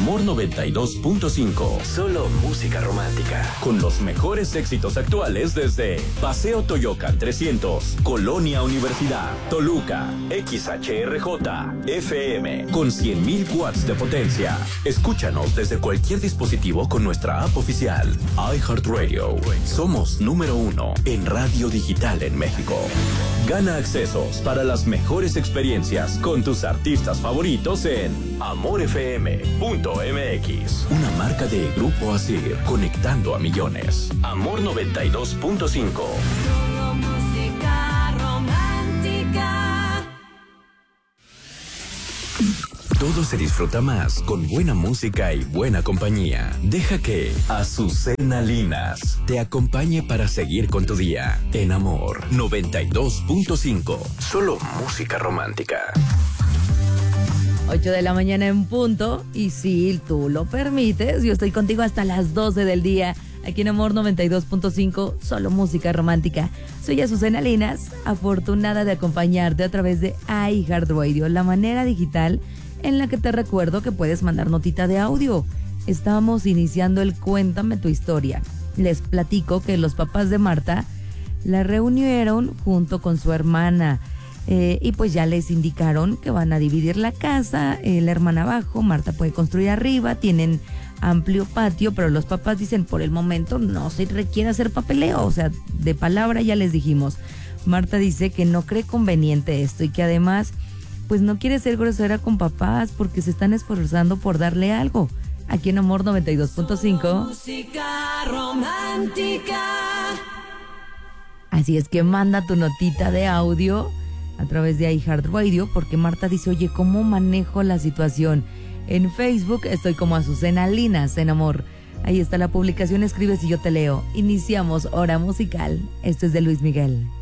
Amor 92.5. Solo música romántica. Con los mejores éxitos actuales desde Paseo Toyocan 300, Colonia Universidad, Toluca, XHRJ, FM, con 100,000 watts de potencia. Escúchanos desde cualquier dispositivo con nuestra app oficial. iHeartRadio. Somos número 1 en radio digital en México. Gana accesos para las mejores experiencias con tus artistas favoritos en amorfm.mx. Una marca de Grupo Asir, conectando a millones. Amor 92.5. Música romántica. Todo se disfruta más con buena música y buena compañía. Deja que Azucena Linas te acompañe para seguir con tu día. En Amor 92.5. Solo música romántica. 8 de la mañana en punto. Y si tú lo permites, yo estoy contigo hasta las 12 del día. Aquí en Amor 92.5, solo música romántica. Soy Azucena Linas, afortunada de acompañarte a través de iHeartRadio, la manera digital en la que te recuerdo que puedes mandar notita de audio. Estamos iniciando el Cuéntame tu historia. Les platico que los papás de Marta la reunieron junto con su hermana y pues ya les indicaron que van a dividir la casa, la hermana abajo, Marta puede construir arriba, tienen amplio patio, pero los papás dicen por el momento no se requiere hacer papeleo, o sea, de palabra ya les dijimos. Marta dice que no cree conveniente esto y que además pues no quiere ser grosera con papás porque se están esforzando por darle algo. Aquí en Amor 92.5. Música romántica. Así es que manda tu notita de audio a través de iHeartRadio porque Marta dice, oye, ¿cómo manejo la situación? En Facebook estoy como Azucena Linas en Amor. Ahí está la publicación, escribes y yo te leo. Iniciamos Hora Musical. Esto es de Luis Miguel.